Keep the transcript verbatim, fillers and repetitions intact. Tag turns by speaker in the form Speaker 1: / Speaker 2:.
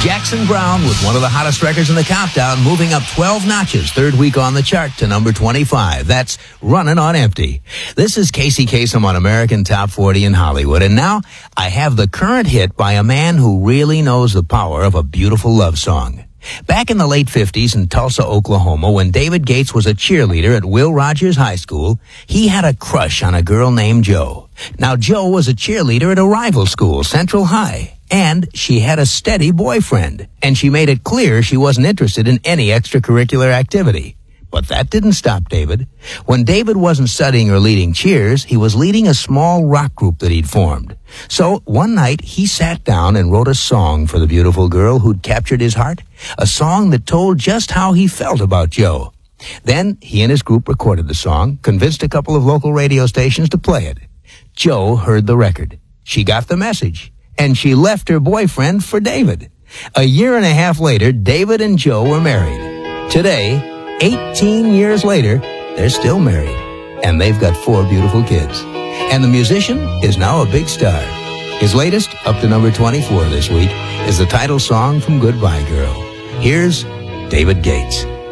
Speaker 1: Jackson Browne with one of the hottest records in the countdown, moving up twelve notches, third week on the chart to number twenty-five. That's Running on Empty. This is Casey Kasem on American Top forty in Hollywood. And now I have the current hit by a man who really knows the power of a beautiful love song. Back in the late fifties in Tulsa, Oklahoma, when David Gates was a cheerleader at Will Rogers High School, he had a crush on a girl named Jo. Now, Jo was a cheerleader at a rival school, Central High, and she had a steady boyfriend, and she made it clear she wasn't interested in any extracurricular activity. But that didn't stop David. When David wasn't studying or leading cheers, he was leading a small rock group that he'd formed. So one night, he sat down and wrote a song for the beautiful girl who'd captured his heart, a song that told just how he felt about Jo. Then he and his group recorded the song, convinced a couple of local radio stations to play it. Jo heard the record. She got the message, and she left her boyfriend for David. A year and a half later, David and Jo were married. Today, eighteen years later, they're still married, and they've got four beautiful kids. And the musician is now a big star. His latest, up to number twenty-four this week, is the title song from Goodbye Girl. Here's David Gates.